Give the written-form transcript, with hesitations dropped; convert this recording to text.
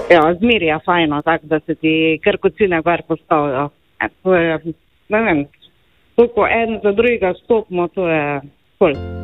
Ja, zmeri je fajno, tako da se ti kar kocine gor postavijo. To je, ne vem, to ko en za drugega stopimo, to je ful.